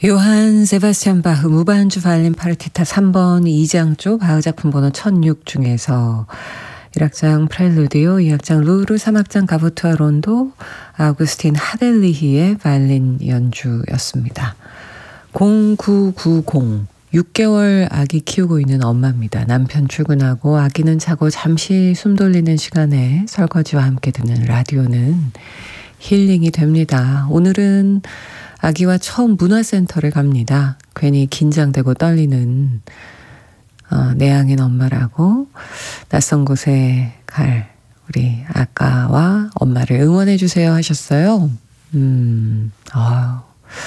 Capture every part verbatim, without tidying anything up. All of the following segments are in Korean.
요한 세바스찬 바흐 무반주 바이올린 파르티타 삼 번 이 장조 바흐 작품 번호 천육 중에서 일 악장 프렐루디오, 이 악장 루르, 삼 악장 가부투아 론도, 아우구스틴 하델리히의 바이올린 연주였습니다. 공구구공 육 개월 아기 키우고 있는 엄마입니다. 남편 출근하고 아기는 자고 잠시 숨 돌리는 시간에 설거지와 함께 듣는 라디오는 힐링이 됩니다. 오늘은 아기와 처음 문화센터를 갑니다. 괜히 긴장되고 떨리는 어, 내향인 엄마라고 낯선 곳에 갈 우리 아까와 엄마를 응원해 주세요 하셨어요. 음, 아유,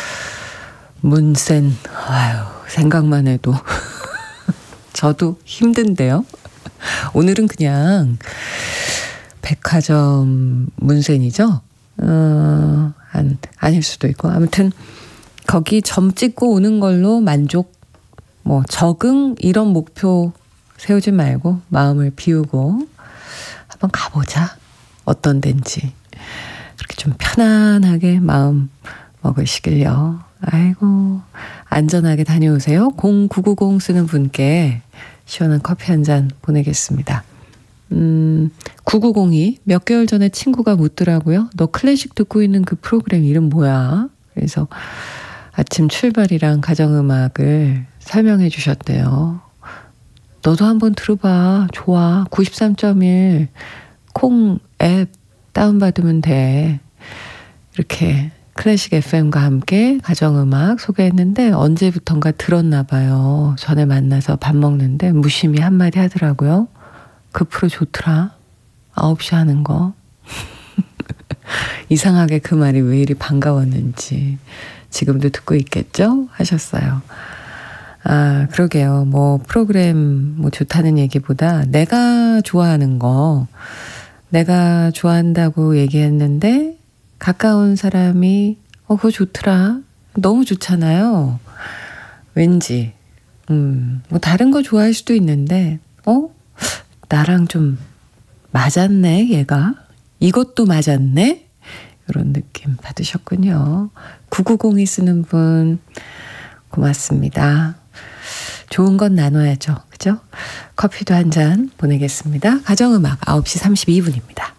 문센, 아유, 생각만 해도 저도 힘든데요. 오늘은 그냥 백화점 문센이죠. 어, 안, 아닐 수도 있고 아무튼 거기 점 찍고 오는 걸로 만족, 뭐 적응 이런 목표 세우지 말고 마음을 비우고 한번 가보자. 어떤 데인지 그렇게 좀 편안하게 마음 먹으시길요. 아이고, 안전하게 다녀오세요. 공구구공 쓰는 분께 시원한 커피 한 잔 보내겠습니다. 음, 구구공이 몇 개월 전에 친구가 묻더라고요. 너 클래식 듣고 있는 그 프로그램 이름 뭐야? 그래서 아침 출발이랑 가정음악을 설명해 주셨대요. 너도 한번 들어봐. 좋아. 구십삼 점 일 콩 앱 다운받으면 돼. 이렇게 클래식 에프엠과 함께 가정음악 소개했는데 언제부턴가 들었나 봐요. 전에 만나서 밥 먹는데 무심히 한마디 하더라고요. 그 프로 좋더라. 아홉 시 하는 거. 이상하게 그 말이 왜 이리 반가웠는지 지금도 듣고 있겠죠? 하셨어요. 아, 그러게요. 뭐 프로그램 뭐 좋다는 얘기보다 내가 좋아하는 거, 내가 좋아한다고 얘기했는데 가까운 사람이 어 그거 좋더라. 너무 좋잖아요. 왠지 음, 뭐 다른 거 좋아할 수도 있는데 어? 나랑 좀 맞았네, 얘가. 이것도 맞았네? 이런 느낌 받으셨군요. 구구공이 쓰는 분 고맙습니다. 좋은 건 나눠야죠. 그죠? 커피도 한 잔 보내겠습니다. 가정음악 아홉 시 삼십이 분입니다.